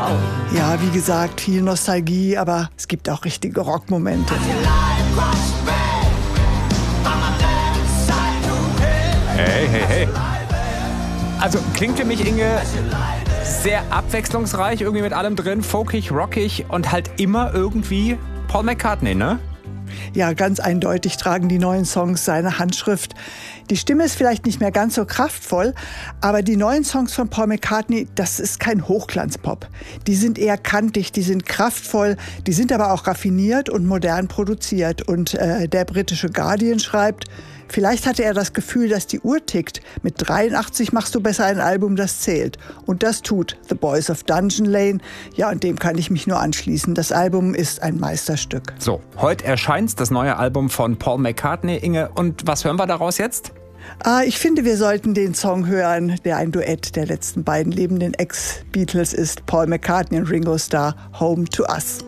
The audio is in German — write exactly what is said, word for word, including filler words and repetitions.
Ja, wie gesagt, viel Nostalgie, aber es gibt auch richtige Rockmomente. Hey, hey, hey. Also klingt für mich, Inge, sehr abwechslungsreich, irgendwie mit allem drin, folkig, rockig und halt immer irgendwie Paul McCartney, ne? Ja, ganz eindeutig tragen die neuen Songs seine Handschrift. Die Stimme ist vielleicht nicht mehr ganz so kraftvoll, aber die neuen Songs von Paul McCartney, das ist kein Hochglanzpop. Die sind eher kantig, die sind kraftvoll, die sind aber auch raffiniert und modern produziert. Und äh, der britische Guardian schreibt, vielleicht hatte er das Gefühl, dass die Uhr tickt. Mit dreiundachtzig machst du besser ein Album, das zählt. Und das tut The Boys of Dungeon Lane. Ja, und dem kann ich mich nur anschließen. Das Album ist ein Meisterstück. So, heute erscheint das neue Album von Paul McCartney, Inge. Und was hören wir daraus jetzt? Ah, ich finde, wir sollten den Song hören, der ein Duett der letzten beiden lebenden Ex-Beatles ist. Paul McCartney und Ringo Starr, Home to Us.